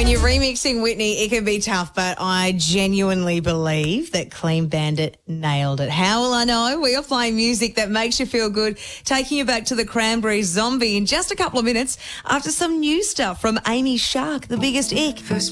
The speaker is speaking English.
When you're remixing Whitney, it can be tough, but I genuinely believe that Clean Bandit nailed it. How will I know? We are playing music that makes you feel good, taking you back to the Cranberries Zombie in just a couple of minutes after some new stuff from Amy Shark, The Biggest Ick.